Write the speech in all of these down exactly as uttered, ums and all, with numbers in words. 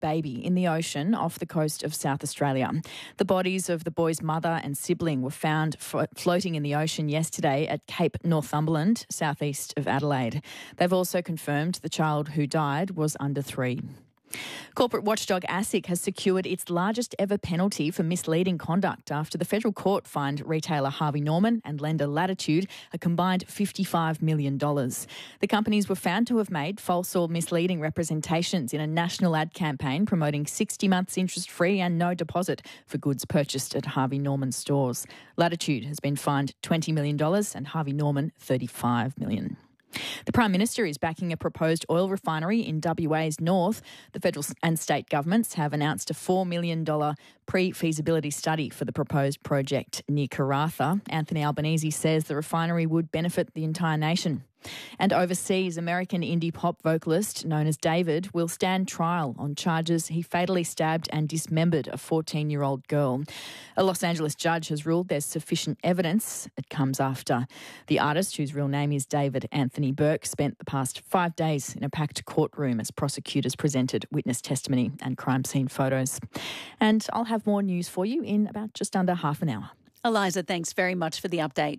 baby in the ocean off the coast of South Australia. The bodies of the boy's mother and sibling were found fo- floating in the ocean yesterday at Cape Northumberland, southeast of Adelaide. They've also confirmed the child who died was under three. Corporate watchdog ASIC has secured its largest ever penalty for misleading conduct after the federal court fined retailer Harvey Norman and lender Latitude a combined fifty-five million dollars. The companies were found to have made false or misleading representations in a national ad campaign promoting sixty months interest-free and no deposit for goods purchased at Harvey Norman stores. Latitude has been fined twenty million dollars and Harvey Norman thirty-five million dollars. The Prime Minister is backing a proposed oil refinery in W A's north. The federal and state governments have announced a four million dollars pre-feasibility study for the proposed project near Karratha. Anthony Albanese says the refinery would benefit the entire nation. And overseas, American indie pop vocalist known as David will stand trial on charges he fatally stabbed and dismembered a fourteen-year-old girl. A Los Angeles judge has ruled there's sufficient evidence. It comes after the artist, whose real name is David Anthony Burke, spent the past five days in a packed courtroom as prosecutors presented witness testimony and crime scene photos. And I'll have more news for you in about just under half an hour. Eliza, thanks very much for the update.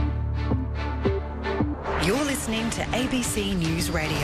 You're listening to A B C News Radio.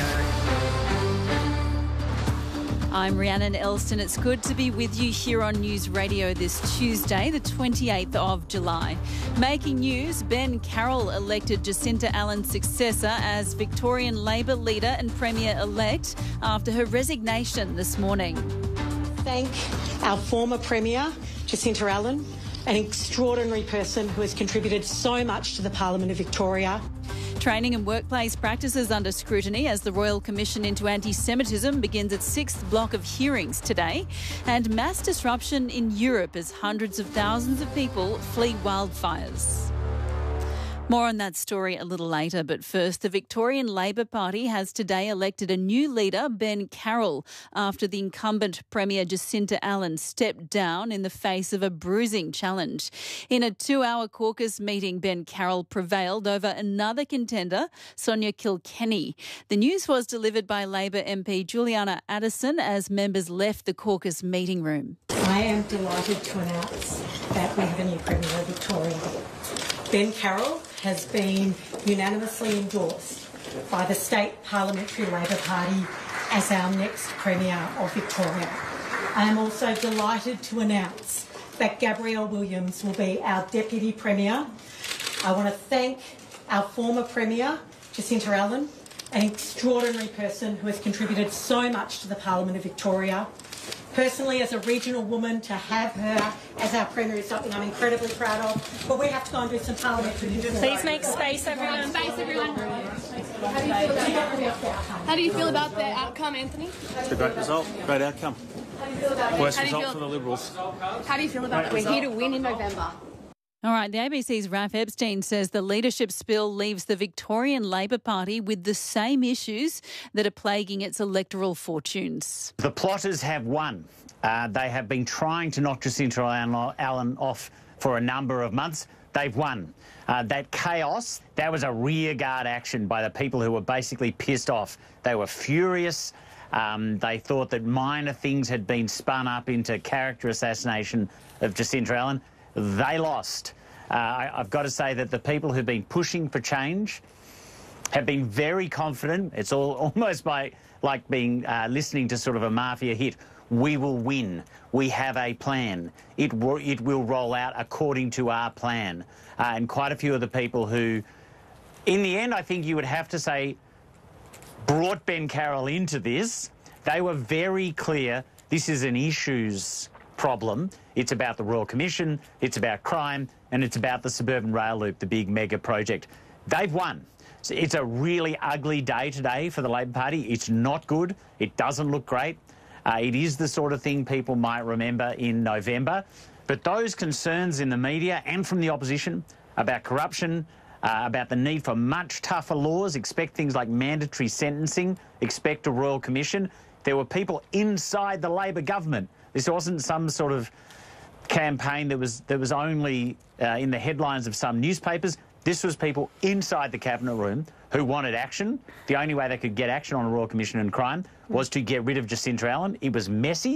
I'm Rhiannon Elston. It's good to be with you here on News Radio this Tuesday, the twenty-eighth of July. Making news, Ben Carroll elected Jacinta Allen's successor as Victorian Labor leader and Premier-elect after her resignation this morning. Thank our former Premier, Jacinta Allen, an extraordinary person who has contributed so much to the Parliament of Victoria. Training and workplace practices under scrutiny as the Royal Commission into Anti-Semitism begins its sixth block of hearings today. And mass disruption in Europe as hundreds of thousands of people flee wildfires. More on that story a little later, but first, the Victorian Labor Party has today elected a new leader, Ben Carroll, after the incumbent Premier Jacinta Allen stepped down in the face of a bruising challenge. In a two-hour caucus meeting, Ben Carroll prevailed over another contender, Sonia Kilkenny. The news was delivered by Labor M P Juliana Addison as members left the caucus meeting room. I am delighted to announce that we have a new Premier of Victoria. Ben Carroll has been unanimously endorsed by the State Parliamentary Labor Party as our next Premier of Victoria. I am also delighted to announce that Gabrielle Williams will be our Deputy Premier. I want to thank our former Premier, Jacinta Allen, an extraordinary person who has contributed so much to the Parliament of Victoria. Personally, as a regional woman, to have her as our Premier is something I'm incredibly proud of. But we have to go and do some parliamentary business. Please make space, everyone. Space, everyone. How do you feel about the outcome, Anthony? It's a great result, great outcome. Worst result for the Liberals. How do you feel about it? We're here to win in November. All right, the A B C's Raph Epstein says the leadership spill leaves the Victorian Labor Party with the same issues that are plaguing its electoral fortunes. The plotters have won. Uh, they have been trying to knock Jacinta Allen off for a number of months. They've won. Uh, that chaos, that was a rearguard action by the people who were basically pissed off. They were furious. Um, they thought that minor things had been spun up into character assassination of Jacinta Allen. They lost. Uh, I, I've got to say that the people who've been pushing for change have been very confident. It's all almost by like being uh, listening to sort of a mafia hit. We will win. We have a plan. It, w- it will roll out according to our plan. Uh, and quite a few of the people who, in the end, I think you would have to say, brought Ben Carroll into this, they were very clear this is an issues problem. It's about the Royal Commission, it's about crime, and it's about the suburban rail loop, the big mega project. They've won. So it's a really ugly day today for the Labor Party. It's not good. It doesn't look great. Uh, it is the sort of thing people might remember in November. But those concerns in the media and from the opposition about corruption, uh, about the need for much tougher laws, expect things like mandatory sentencing, expect a Royal Commission. There were people inside the Labor government. This wasn't some sort of campaign that was that was only uh, in the headlines of some newspapers. This was people inside the Cabinet room who wanted action. The only way they could get action on a Royal Commission into Crime was to get rid of Jacinta Allen. It was messy.